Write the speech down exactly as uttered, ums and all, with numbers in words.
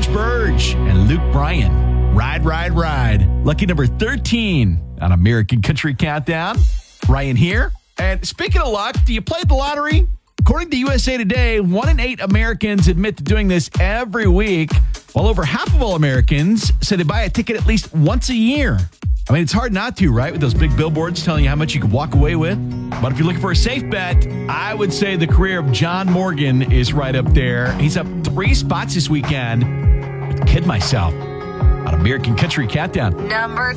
Burge and Luke Bryan. Ride, ride, ride. Lucky number thirteen on American Country Countdown. Ryan here. And speaking of luck, do you play the lottery? According to U S A Today, one in eight Americans admit to doing this every week, while over half of all Americans say they buy a ticket at least once a year. I mean, it's hard not to, right? With those big billboards telling you how much you could walk away with. But if you're looking for a safe bet, I would say the career of John Morgan is right up there. He's up three spots this weekend. I'd kid myself. On American Country Countdown. Number